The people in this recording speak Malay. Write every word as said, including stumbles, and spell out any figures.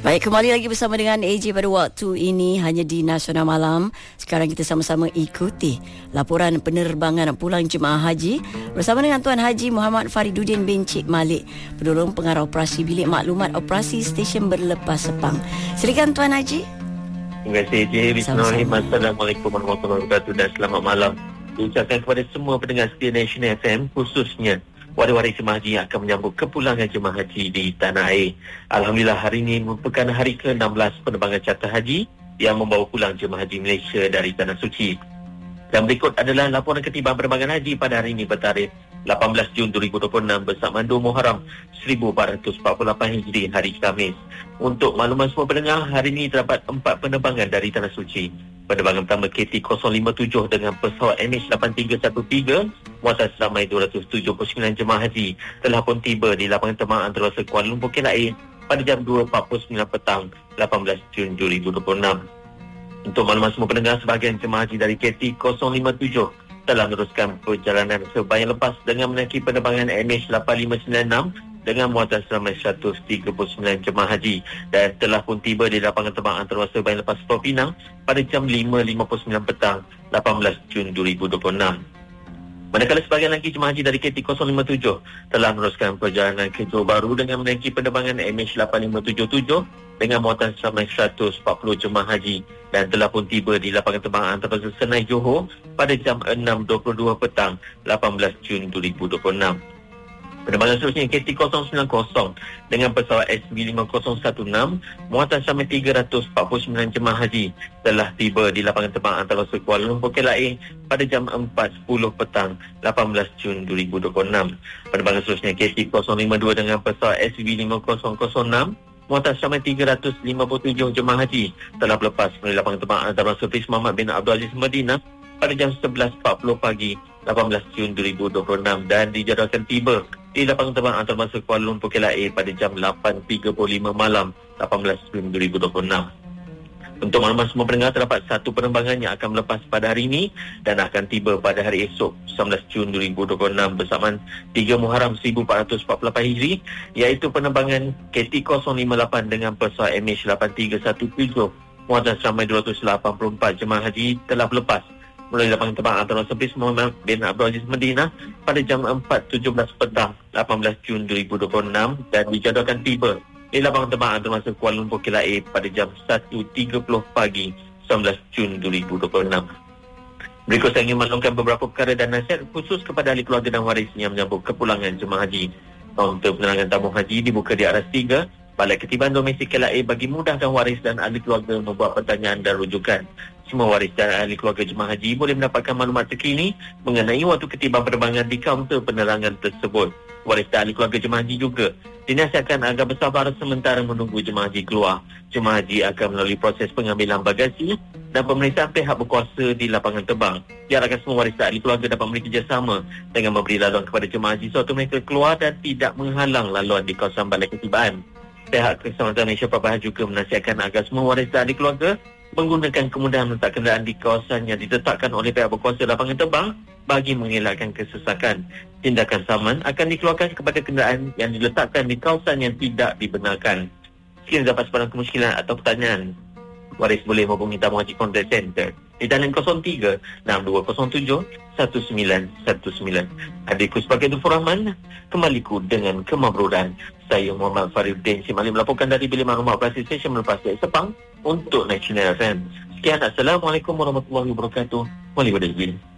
Baik, kembali lagi bersama dengan A J pada waktu ini hanya di Nasional Malam. Sekarang kita sama-sama ikuti laporan penerbangan pulang jemaah haji bersama dengan Tuan Haji Muhammad Fariduddin bin Cik Malik, Penolong Pengarah Operasi Bilik Maklumat Operasi Stesen Berlepas Sepang. Silakan Tuan Haji. Terima kasih A J. Bismillahirrahmanirrahim. Assalamualaikum warahmatullahi wabarakatuh dan selamat malam. Diucapkan kepada semua pendengar setia Nasional F M, khususnya waris-waris jemaah haji yang akan menyambut kepulangan jemaah haji di tanah air. Alhamdulillah, hari ini merupakan hari ke enam belas penerbangan charter haji yang membawa pulang jemaah haji Malaysia dari Tanah Suci. Dan berikut adalah laporan ketibaan penerbangan haji pada hari ini bertarikh lapan belas Jun dua ribu dua puluh enam bersamaan dua Muharram seribu empat ratus empat puluh lapan Hijri, hari Khamis. Untuk makluman semua pendengar, hari ini terdapat empat penerbangan dari Tanah Suci. Penerbangan pertama K T kosong lima tujuh dengan pesawat M H lapan tiga satu tiga muatan seramai dua ratus tujuh puluh sembilan jemaah haji telah pun tiba di lapangan terbang antarabangsa Kuala Lumpur K L A pada jam dua empat puluh sembilan petang lapan belas Jun dua ribu dua puluh enam. Untuk makluman semua pendengar, sebahagian jemaah haji dari K T kosong lima tujuh telah meneruskan perjalanan sebayang lepas dengan menaiki penerbangan M H lapan lima sembilan enam dengan muatan seramai seratus tiga puluh sembilan jemaah haji dan telah pun tiba di lapangan terbang antarabangsa Bayan Lepas Pulau Pinang pada jam lima lima puluh sembilan petang lapan belas Jun dua ribu dua puluh enam. Manakala sebahagian lagi jemaah haji dari K T kosong lima tujuh telah meneruskan perjalanan ke Johor Bahru dengan menaiki penerbangan M H lapan lima tujuh tujuh dengan muatan seramai seratus empat puluh jemaah haji dan telah pun tiba di lapangan terbang antarabangsa Senai Johor pada jam enam dua puluh dua petang lapan belas Jun dua ribu dua puluh enam. Penerbangan seterusnya K T kosong sembilan kosong dengan pesawat S B lima kosong satu enam muatan sampai tiga ratus empat puluh sembilan jemaah haji telah tiba di lapangan terbang antarabangsa Kuala Lumpur K L A pada jam empat sepuluh petang lapan belas Jun dua ribu dua puluh enam. Penerbangan seterusnya K T kosong lima dua dengan pesawat S B lima kosong kosong enam muatan sampai tiga ratus lima puluh tujuh jemaah haji telah berlepas melalui lapangan terbang antarabangsa Prince Muhammad bin Abdul Aziz Madinah pada jam sebelas empat puluh pagi lapan belas Jun dua ribu dua puluh enam dan dijadualkan tiba di lapangan terbang antarabangsa Kuala Lumpur K L A pada jam lapan tiga puluh lima malam lapan belas Jun dua ribu dua puluh enam. Untuk makluman semua pendengar, terdapat satu penerbangan yang akan melepas pada hari ini dan akan tiba pada hari esok sembilan belas Jun dua ribu dua puluh enam bersamaan tiga Muharram seribu empat ratus empat puluh lapan Hijri, iaitu penerbangan K T kosong lima lapan dengan pesawat M H lapan tiga satu tujuh muatan seramai dua ratus lapan puluh empat jemaah haji telah berlepas melalui lapangan terbang antarabangsa Prince Muhammad bin Abdul Aziz Madinah pada jam empat tujuh belas petang lapan belas Jun dua ribu dua puluh enam dan dijadualkan tiba di lapangan terbang antarabangsa Kuala Lumpur K L A pada jam satu tiga puluh pagi sembilan belas Jun dua ribu dua puluh enam. Berikut saya ingin maklumkan beberapa perkara dan nasihat khusus kepada ahli keluarga dan waris yang menyambut kepulangan jemaah haji. Kaunter penerangan tabung haji dibuka di aras tiga Balai Ketibaan Domestik K L A bagi mudahkan waris dan ahli keluarga membuat pertanyaan dan rujukan. Semua waris dan ahli keluarga jemaah haji boleh mendapatkan maklumat terkini mengenai waktu ketibaan penerbangan di kaunter penerangan tersebut. Waris dan ahli keluarga jemaah haji juga dinasihatkan agar bersabar sementara menunggu jemaah haji keluar. Jemaah haji akan melalui proses pengambilan bagasi dan pemeriksaan pihak berkuasa di lapangan terbang. Diharapkan semua waris dan ahli keluarga dapat bekerjasama dengan memberi laluan kepada jemaah haji sewaktu mereka keluar dan tidak menghalang laluan di kawasan Balai Ketibaan. Pihak Keselamatan Malaysia Perbahan juga menasihatkan agar semua waris dan ahli keluarga menggunakan kemudahan meletak kenderaan di kawasan yang ditetapkan oleh pihak berkuasa lapangan terbang bagi mengelakkan kesesakan. Tindakan saman akan dikeluarkan kepada kenderaan yang diletakkan di kawasan yang tidak dibenarkan. Sekiranya dapat sebarang kemusykilan atau pertanyaan, waris boleh menghubungi tabung haji contact center di talian kosong tiga enam dua kosong tujuh satu sembilan satu sembilan. Adikku sebagai Dufur Rahman, kembaliku dengan kemabruran. Saya Muhammad Fariduddin Simali melaporkan dari Bilik Maklumat Operasi Stesen Berlepas Sepang untuk Nasional F M. Sekian, Assalamualaikum warahmatullahi wabarakatuh. Wali Wadazwin.